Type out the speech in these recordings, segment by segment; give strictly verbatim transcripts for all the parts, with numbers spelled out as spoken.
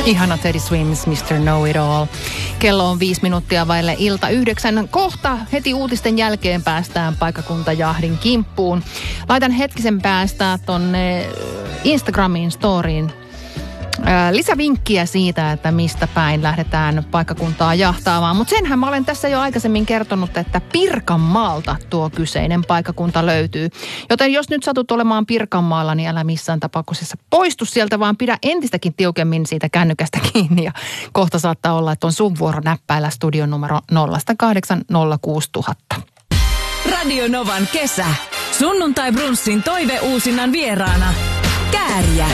Ihana Teddy Swims, mister Know-It-All. Kello on viisi minuuttia vaille ilta yhdeksän. Kohta heti uutisten jälkeen päästään paikkakuntajahdin kimppuun. Laitan hetkisen päästä tonne Instagramin storyin lisävinkkiä siitä, että mistä päin lähdetään paikkakuntaa jahtaamaan. Mutta senhän mä olen tässä jo aikaisemmin kertonut, että Pirkanmaalta tuo kyseinen paikkakunta löytyy. Joten jos nyt satut olemaan Pirkanmaalla, niin älä missään tapauksessa poistu sieltä, vaan pidä entistäkin tiukemmin siitä kännykästä kiinni. Ja kohta saattaa olla, että on sun vuoro näppäillä studion numero nolla kahdeksan nolla kuusi nolla nolla nolla. Radio Novan kesä. Sunnuntai brunssin toiveuusinnan vieraana. Kääriä.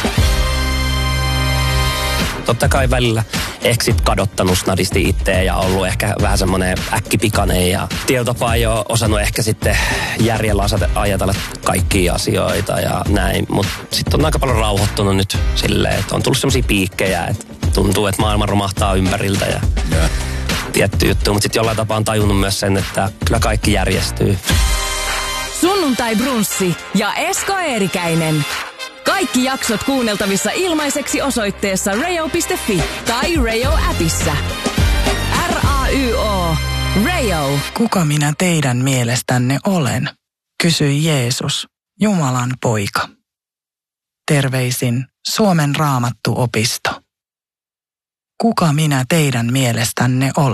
Totta kai välillä ehkä sit kadottanut snadisti itteen ja ollut ehkä vähän semmoinen äkkipikainen ja tietyllä tapaa ei ole osannut ehkä sitten järjellä ajatella kaikkia asioita ja näin. Mutta sitten on aika paljon rauhoittunut nyt silleen, että on tullut semmoisia piikkejä, että tuntuu, että maailma romahtaa ympäriltä ja yeah. tietty juttu. Mutta sitten jollain tapaa on tajunnut myös sen, että kyllä kaikki järjestyy. Sunnuntai brunssi ja Esko Eerikäinen. Kaikki jaksot kuunneltavissa ilmaiseksi osoitteessa rayo piste fi tai Rayo-appissa. R A Y O. Rayo. Kuka minä teidän mielestänne olen? Kysyi Jeesus, Jumalan poika. Terveisin Suomen Raamattuopisto. Kuka minä teidän mielestänne olen?